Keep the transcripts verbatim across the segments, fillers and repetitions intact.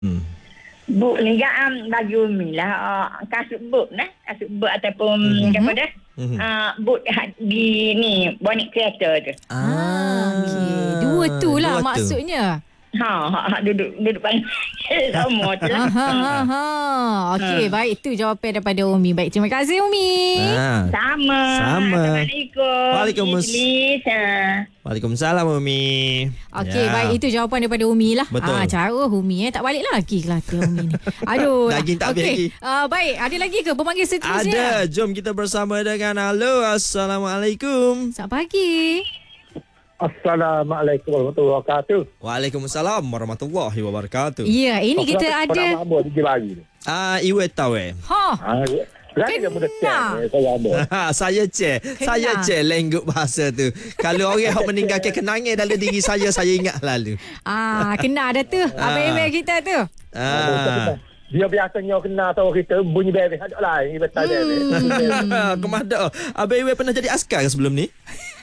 Hmm. Buk ni kan bagi Umi lah. Uh, kasut buk lah. Kasut buk ataupun mm-hmm. apa dah. Mm-hmm. Uh, buk di ni bonik kereta tu. Ah, okey. Dua tu lah dua maksudnya. Tu. Ha, ha, ha, duduk duduk panggil sama tu lah. Ha, ha, ha. Okey, ha. Baik, itu jawapan daripada Umi. Baik, terima kasih Umi. Ha. Sama. Sama. Assalamualaikum. Waalaikumsalam. Waalaikumsalam Umi. Okey, ya. Baik, itu jawapan daripada Umi lah. Betul. Ah, cara Umi eh tak balik lagi Kelantan Umi ni. Aduh. Daging tak habis lagi. Uh, baik, ada lagi ke pemanggil seterusnya? Ada. Jom kita bersama dengan halo. Assalamualaikum. Selamat pagi. Assalamualaikum warahmatullahi wabarakatuh. Waalaikumsalam warahmatullahi wabarakatuh. Ya, ini kita Apa ada. nama abang di lagi ni? Ah, Iwe tahu eh. Ha. Ha, berani dia muda cek saya abang. Ha, saya cek. Saya cek lengguk bahasa tu. Kalau orang yang meninggalkan kenangan dalam diri saya, saya ingat lalu. Ah, kena ada tu. Abang-abang kita tu. Ah. Dia biasanya kena tahu kita bunyi bebek ada lain betul dia. Hmm. Kemada. Abang Iwe pernah jadi askar sebelum ni?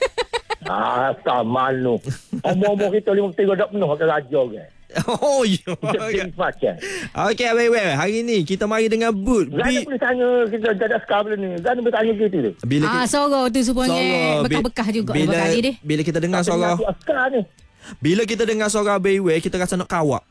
Ah, sama lu. Omong-omong kita lima puluh tiga dak penuh ke raja ke. Oh, ya. Kita macam. Okey, Abang Iwe. Hari ni kita mari dengan boot. Zan boleh tanya kita jadak sekarang ni. Zan boleh tanya kita tu. Bila Ah, kita, suara tu sebenarnya suara, bekas-bekas juga bila, kali dia. bila kita dengar suara ni. Bila kita dengar suara Abang Iwe, kita rasa nak kawak.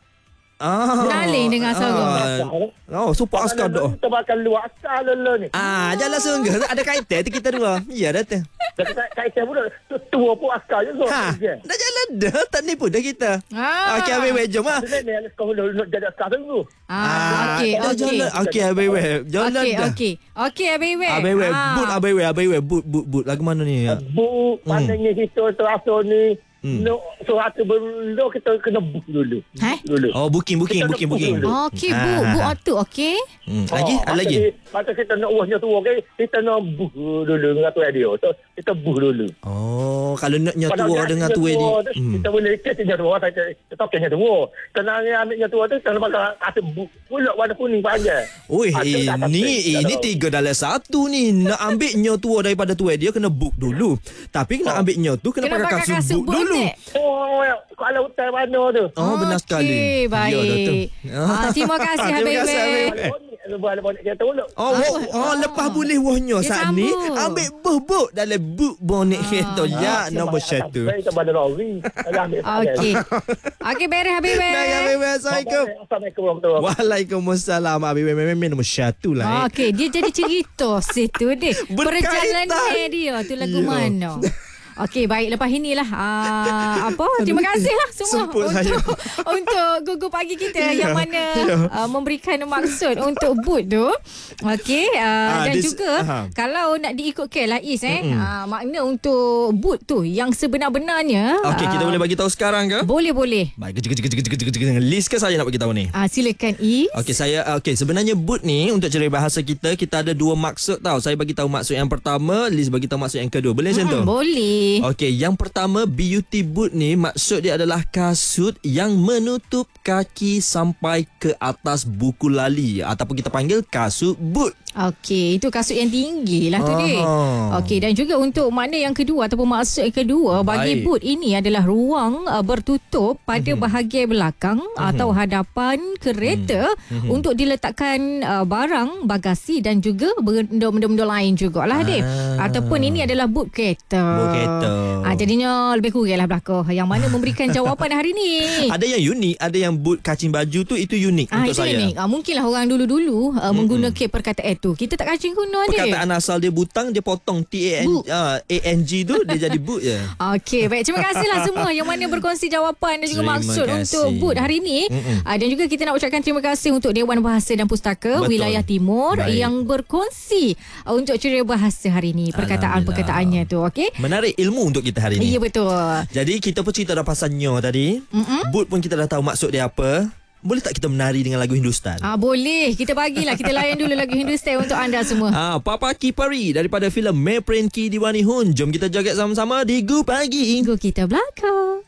Ah. Naling dengan suara. Ah. Oh, super askar dah. Kita bakal luar askar lele ni. Ah, jalan sungguh. Ada kaitan tu kita dua. Ya dah tu. Kaitan pun tua pun askar je. Ha, dah jalan dah. Tak nipu dah kita. Ah. Okey, Abang Iwe, jom ah. Ni yang sekolah nak jadak askar dulu. Ah, okey, dah okey. jalan. Okey, Abang Iwe. Jalan Okey, dah. okey. Okey, Abang Iwe. Abang Iwe, Ah. boot Abang Iwe, Abang Iwe, boot, boot, boot. Lagu mana ni? Bu, pandangnya kita terasa ni. Hmm. No, so hati berlalu kita kena book dulu. Eh? Dulu. Oh, booking, booking, Kita booking, nak booking. book Okey, Ah. Bu. Bu Otu, okey. Hmm. Lagi? Oh, Ada lagi? Masa kita nak uahnya tu, okay, kita nak book dulu dengan tu radio. So, kita book dulu. Oh, kalau naknya Padahal tua dia dengan ambil tua tua ni. tu, Hmm. kita boleh kesinya tua, kita kita kesinya tua. Tenang ni ambilnya tua tu, kita bakal kasih book pulak warna kuning panjang. Oi, Ah, tu tak ini sampai. ini tiga dalam satu ni. Nak ambil nyo tua daripada tua dia kena book dulu. Tapi nak ambil nyo tu kena, Kena pakai pakai kasut kasut book book dulu. ni. Oh, kalau hotel mana tu? Oh, benar sekali. Okey, baik. Ya, dah tu. Ah, terima kasih, Terima Abang kasih, Abang Iwe. Iwe. Lepas-lepas kereta pulak. Oh, oh, oh, lepas boleh wahnya Dia saat ni sambung. ambil book dalam book bonek kereta ya nombor satu. Kita pada lori. Okey. Okey, beres Abang Iwe. Baik, Abang Iwe, Assalamualaikum. Assalamualaikum warahmatullahi wabarakatuh. Waalaikumsalam. Abang Iwe memang nombor satu lah. eh. Okey, dia jadi cerita situ dia. Berkaitan. Perjalanan dia tu lagu Ya. mana? Okey, baik, lepas inilah uh, apa? Terima kasihlah semua Semput untuk saya. untuk gugur pagi kita Ya, yang mana ya. uh, memberikan maksud untuk boot tu. Okey, uh, Ah, dan dis- juga aha. kalau nak diikutkan lah Is eh, uh, makna untuk boot tu yang sebenar-benarnya. Okey, kita uh, boleh bagi tahu sekarang ke? Boleh, boleh. Baik, kejap kejap kejap kejap kejap list ke saya nak bagi tahu ni? Uh, silakan Is. Okey, saya okey sebenarnya boot ni untuk cerai bahasa kita kita ada dua maksud tau. Saya bagi tahu maksud yang pertama, Liz bagi tahu maksud yang kedua. Boleh macam tu? Hmm, boleh. Okey, yang pertama beauty boot ni maksud dia adalah kasut yang menutup kaki sampai ke atas buku lali ataupun kita panggil kasut boot. Okey, itu kasut yang tinggi lah tu dia. Ah. Okey, dan juga untuk makna yang kedua ataupun maksud yang kedua bagi Baik. boot ini adalah ruang uh, bertutup pada Mhm. bahagian belakang atau hadapan kereta Mhm. untuk diletakkan uh, barang, bagasi dan juga benda-benda lain jugalah dia. Ah. Ataupun ini adalah boot kereta. Boot kereta. Ah, jadinya lebih kurang lah belakang yang mana memberikan jawapan hari ni. Ada yang unik, ada yang boot kacing baju tu itu unik Ah, untuk itu saya. unik. Ah, mungkinlah orang dulu-dulu uh, menggunakan perkataan tu. Kita tak kacing guna dia. Perkataan asal dia butang, dia potong T A N Boot. uh, A N G tu dia jadi boot je. Okey, baik. Terima kasihlah semua yang mana berkongsi jawapan dan juga Terima maksud kasih. untuk boot hari ini. Mm-mm. Uh, dan juga kita nak ucapkan terima kasih untuk Dewan Bahasa dan Pustaka Betul. Wilayah Timur Baik. yang berkongsi uh, untuk ceria bahasa hari ini. Perkataan-perkataannya tu, okey? Menarik ilmu untuk kita hari ni. Ya, betul. Jadi kita pun cerita dah pasal nyo tadi. Mm-mm. Boot pun kita dah tahu maksud dia apa. Boleh tak kita menari dengan lagu Hindustan? Ah, boleh. Kita bagilah. Kita layan dulu lagu Hindustan untuk anda semua. Ah, Papa Ki Pari daripada filem Main Pren Ki Diwani Hun. Jom kita joget sama-sama di Gu Pagi. Minggu kita belakang.